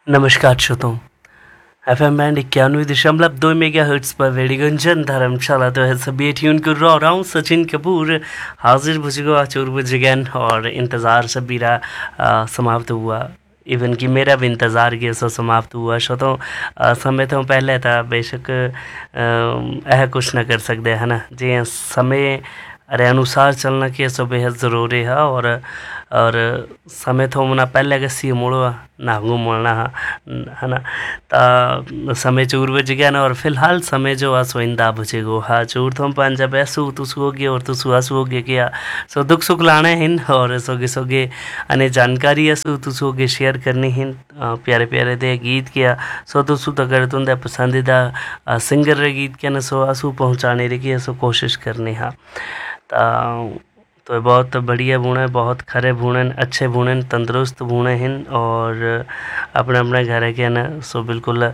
नमस्कार श्रोताओं, FM band 91.2 mega hertz पर वेड़ीगंजन धर्मशाला तो है सभी ट्यून कर रहा हूँ। सचिन कपूर हाजिर बुझगो आचूर बुझगन और इंतज़ार सभी रहा समाप्त हुआ। इवन कि मेरा भी इंतज़ार किया सो समाप्त हुआ। श्रोताओं समय तो पहले था बेशक कुछ ना कर सकते है ना जी समय अरे अनुसार चलना कि सो बेहद ज़रूरी है और समय तो मुना पहले गसी मुड़ो ना घूमना है ना ता समय चूर बज गया ना और फिलहाल समय जो आ सो इंदा बुझेगो हाँ चूर तो हम जब ऐसू तुसु होगे और तुसु आसु होगे क्या सो दुख सुख लाने हिन और सोगे सोगे अने जानकारी ऐसू तुसु होगे शेयर करनी हिन प्यारे प्यारे दे गीत किया सो तुसु तो कर तुंदे पसंदीदा सिंगर रे गीत के न सो आसू पहुँचाने रे की सो कोशिश करनी हाँ तो बहुत बढ़िया बुने बहुत खरे बुने अच्छे बुने तंदुरुस्त बुने हैं और अपने अपने घर के न सो बिल्कुल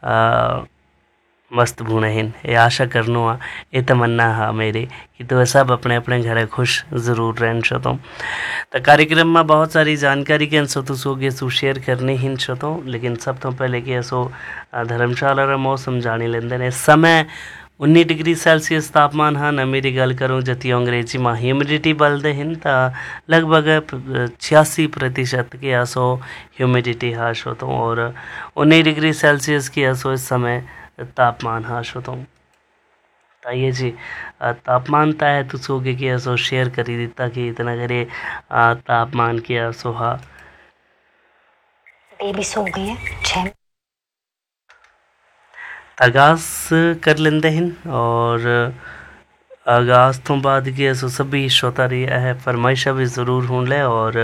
मस्त बुने हैं। ये आशा करनो ये तमन्ना है मेरी कि तो सब अपने अपने घर खुश ज़रूर रहन छो। तो कार्यक्रम में बहुत सारी जानकारी के सो तो सोगे सो शेयर करने ही छो लेकिन सब तो पहले कि सो धर्मशाला रा मौसम जानी लेंदे ने समय 19 डिग्री सेल्सियस तापमान हाँ न मेरी गल करूँ जती अंग्रेजी में ह्यूमिडिटी बलते हैं तो लगभग 86% के आसो ह्यूमिडिटी हाश होता हूँ और 19 डिग्री सेल्सियस की आसो इस समय तापमान हाश होता हूँ। ताइए जी तापमान ता है तो सोगे कि आसो शेयर करी देता कि इतना करे तापमान की आसो हाँ बेबी सो गई है 6 आगाज़ कर लेंदे हैं और आगाज़ तो बाद की सो सभी श्रोता रही है फरमाइशा भी ज़रूर हों ले और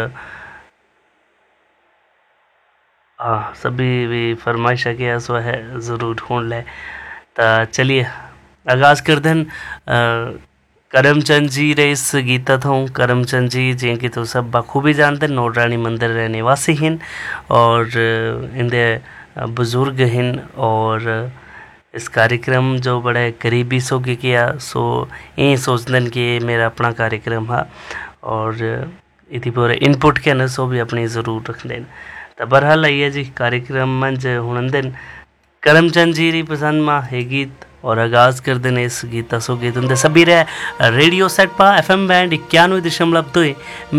हाँ सभी भी फरमाइशा के सो है ज़रूर हों ले तो चलिए आगाज़ कर दें करमचंद जी रे इस गीता था करमचंद जी जिनकी तो सब बखूबी जानते हैं नोटरानी मंदिर रे निवासी हैं और इनके बुज़ुर्ग हैं और इस कार्यक्रम जो बड़े करीबी सो के किया सो यही सोचते कि मेरा अपना कार्यक्रम है और इति पूरे इनपुट के न सो भी अपनी ज़रूर रख दें तो बहरहाल आइए जी कार्यक्रम मंज हुनंदन करमचंद जी री पसंद में है गीत और आगाज़ कर देने इस गीता सो गीत उनके सभी रहे रेडियो सेट पा FM बैंड 91.2